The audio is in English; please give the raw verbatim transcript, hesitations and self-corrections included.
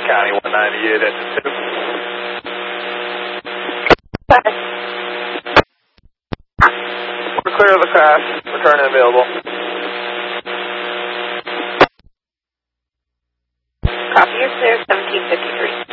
County one ninety-eight, engine two. Okay. We're clear of the crash. Return available. Copy, you're clear, seventeen fifty-three.